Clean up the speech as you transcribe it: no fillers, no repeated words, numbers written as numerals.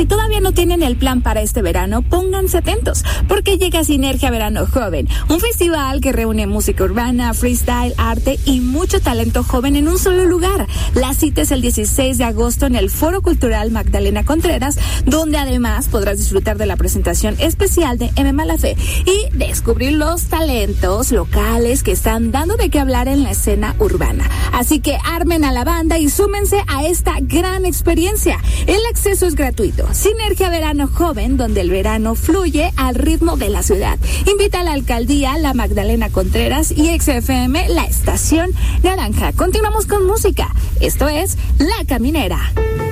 si todavía no tienen el plan para este verano, pónganse atentos, porque llega Sinergia Verano Joven, un festival que reúne música urbana, freestyle, arte y mucho talento joven en un solo lugar. La cita es el 16 de agosto en el Foro Cultural Magdalena Contreras, donde además podrás disfrutar de la presentación especial de M. Malafé y descubrir los talentos locales que están dando de qué hablar en la escena urbana. Así que armen a la banda y súmense a esta gran experiencia. El acceso es gratuito. Sinergia Verano Joven, donde el verano fluye al ritmo de la ciudad. Invita a la alcaldía, la Magdalena Contreras y XFM, la estación naranja. Continuamos con música. Esto es La Caminera.